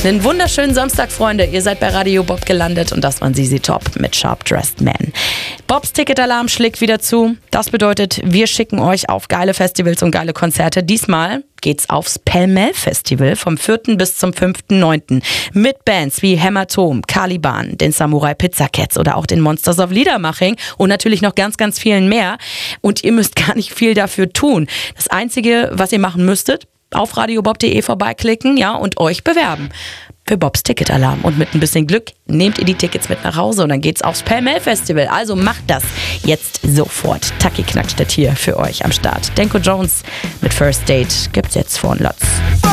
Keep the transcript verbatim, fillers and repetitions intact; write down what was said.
Einen wunderschönen Samstag, Freunde. Ihr seid bei Radio Bob gelandet und das waren Z Z Top mit Sharp Dressed Man. Bobs Ticketalarm schlägt wieder zu. Das bedeutet, wir schicken euch auf geile Festivals und geile Konzerte. Diesmal geht's aufs Pell-Mell Festival vom vierten bis zum fünften neunten mit Bands wie Hämatom, Caliban, den Samurai Pizza Cats oder auch den Monsters of Liedermaching und natürlich noch ganz, ganz vielen mehr. Und ihr müsst gar nicht viel dafür tun. Das Einzige, was ihr machen müsstet, auf radiobob punkt de vorbeiklicken, ja, und euch bewerben für Bobs Ticketalarm. Und mit ein bisschen Glück nehmt ihr die Tickets mit nach Hause und dann geht's aufs Pell-Mell Festival. Also macht das jetzt sofort. Taki Knackstedt hier für euch am Start. Denko Jones mit First Date gibt's jetzt von Lotz.